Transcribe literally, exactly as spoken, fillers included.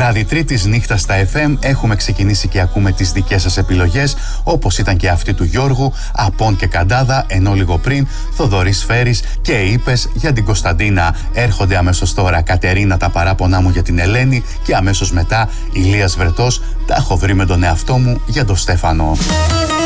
Βράδυ Τρίτης, νύχτα στα εφ εμ, έχουμε ξεκινήσει και ακούμε τις δικές σας επιλογές, όπως ήταν και αυτή του Γιώργου, Απών και Καντάδα, ενώ λίγο πριν Θοδωρής Φέρης και Είπες για την Κωνσταντίνα. Έρχονται αμέσως τώρα Κατερίνα, τα παράπονά μου για την Ελένη, και αμέσως μετά Ηλίας Βρετός, τα έχω βρει με τον εαυτό μου για τον Στέφανο.